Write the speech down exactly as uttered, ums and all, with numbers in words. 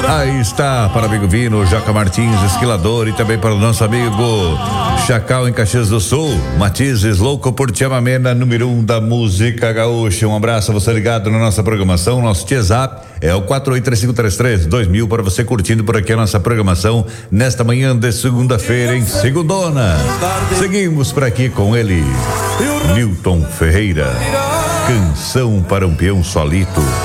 Aí está, para o amigo Vino, Joca Martins, esquilador, e também para o nosso amigo Chacal em Caxias do Sul, Matizes, louco por Te Amamena, número um da música gaúcha. Um abraço a você ligado na nossa programação. Nosso WhatsApp é o quatro oito três cinco três três dois mil para você curtindo por aqui a nossa programação nesta manhã de segunda-feira, em segundona. Seguimos por aqui com ele, Newton Ferreira, Canção para um Peão Solito.